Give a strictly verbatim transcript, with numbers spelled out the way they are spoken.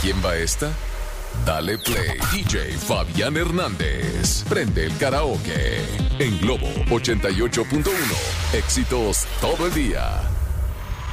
quién va esta? Dale Play, D J Fabián Hernández. Prende el karaoke en Globo ochenta y ocho punto uno. Éxitos todo el día.